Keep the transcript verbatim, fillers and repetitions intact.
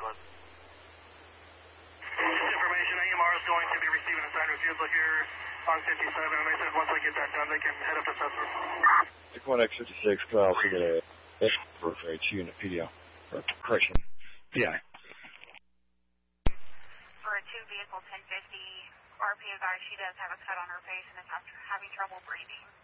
This information, A M R is going to be receiving a side refusal here on fifty-seven, and they said once I get that done, they can head up to Sessler. Take one X fifty-six, could I also get a for a unit P D O, or correction, P I. For a two vehicle ten fifty, R P advised she does have a cut on her face and is having trouble breathing.